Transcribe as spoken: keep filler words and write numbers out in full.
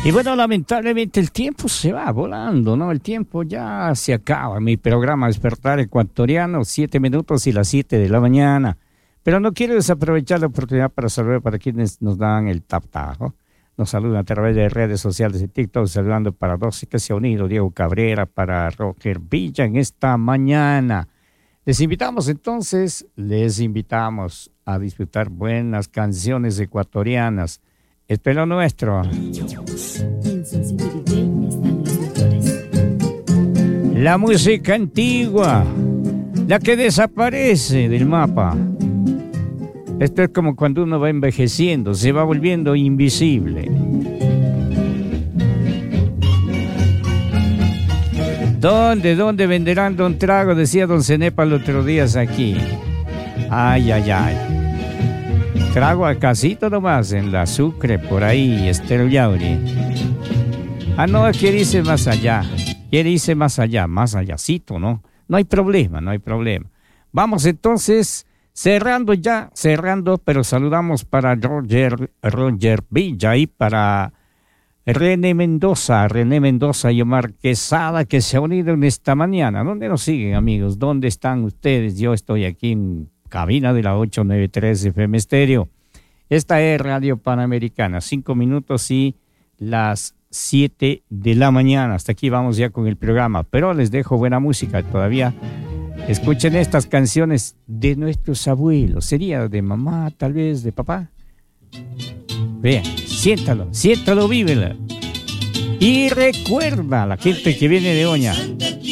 Y bueno, lamentablemente el tiempo se va volando, ¿no? El tiempo ya se acaba. Mi programa Despertar Ecuatoriano, siete minutos y las siete de la mañana. Pero no quiero desaprovechar la oportunidad para saludar para quienes nos dan el taptajo. Nos saludan a través de redes sociales y TikTok, saludando para Doce que se ha unido, Diego Cabrera, para Roger Villa en esta mañana. Les invitamos entonces, les invitamos a disfrutar buenas canciones ecuatorianas. Esto es lo nuestro. La música antigua, la que desaparece del mapa. Esto es como cuando uno va envejeciendo, se va volviendo invisible. ¿Dónde, dónde venderán don Trago? Decía don Cenepa los otros días aquí. Ay, ay, ay. Trago a casito nomás, en la Sucre, por ahí, Estero Yauri. Ah, no, quiere irse más allá. Quiere irse más allá, más allácito, ¿no? No hay problema, no hay problema. Vamos entonces, cerrando ya, cerrando, pero saludamos para Roger, Roger Villa y para René Mendoza, René Mendoza y Omar Quesada, que se ha unido en esta mañana. ¿Dónde nos siguen, amigos? ¿Dónde están ustedes? Yo estoy aquí en cabina de la ochocientos noventa y tres F M Estéreo. Esta es Radio Panamericana, cinco minutos y las siete de la mañana. Hasta aquí vamos ya con el programa, pero les dejo buena música todavía. Escuchen estas canciones de nuestros abuelos. Sería de mamá, tal vez de papá. Vean, siéntalo, siéntalo, vívela. Y recuerda, la gente que viene de Oña,